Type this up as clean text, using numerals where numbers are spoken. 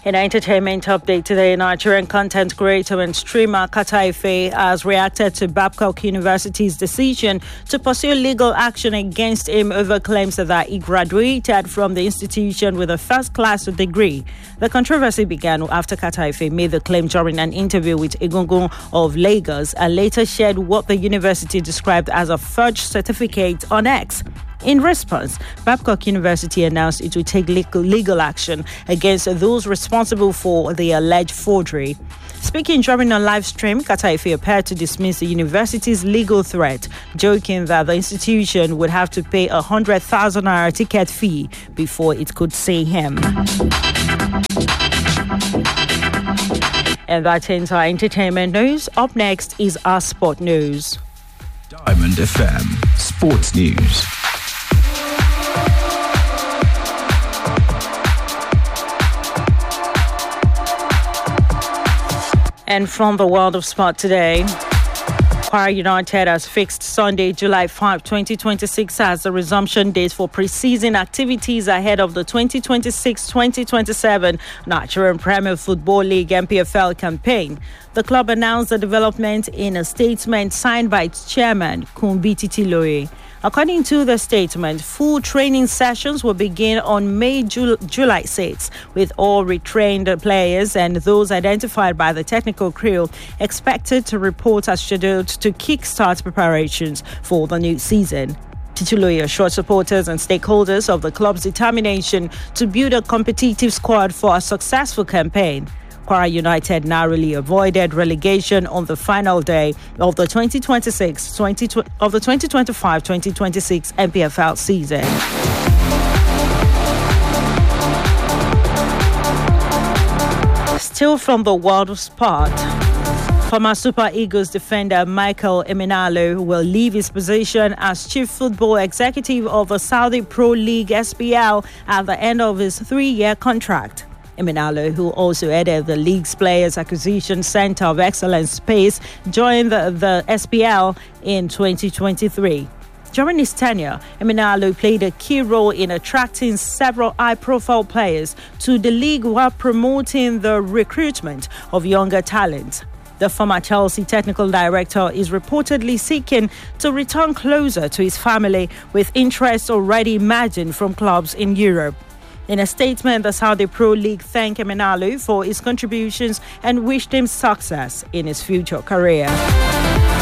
In entertainment update today, Nigerian content creator and streamer Kata Ife has reacted to Babcock University's decision to pursue legal action against him over claims that he graduated from the institution with a first-class degree. The controversy began after Kata Ife made the claim during an interview with Egungun of Lagos and later shared what the university described as a forged certificate on X. In response, Babcock University announced it would take legal action against those responsible for the alleged forgery. Speaking during a live stream, Kata Ife appeared to dismiss the university's legal threat, joking that the institution would have to pay 100,000 naira ticket fee before it could see him. And that ends our entertainment news. Up next is our sport news. Diamond FM Sports News. And from the world of sport today, Kwara United has fixed Sunday, July 5, 2026 as the resumption date for pre-season activities ahead of the 2026-2027 Nigerian Premier Football League NPFL campaign. The club announced the development in a statement signed by its chairman, Kumbi Titiloye. According to the statement, full training sessions will begin on July 6, with all retrained players and those identified by the technical crew expected to report as scheduled to kickstart preparations for the new season. Titiloye assured supporters and stakeholders of the club's determination to build a competitive squad for a successful campaign. Kwara United narrowly avoided relegation on the final day of the 2025-2026 NPFL season. Still from the world of sport, former Super Eagles defender Michael Emenalo will leave his position as Chief Football Executive of the Saudi Pro League SPL at the end of his 3-year contract. Emenalo, who also headed the league's Players Acquisition Center of Excellence PACE, joined the SPL in 2023. During his tenure, Emenalo played a key role in attracting several high-profile players to the league while promoting the recruitment of younger talent. The former Chelsea technical director is reportedly seeking to return closer to his family, with interest already emerging from clubs in Europe. In a statement, the Saudi Pro League thanked Emenalo for his contributions and wished him success in his future career.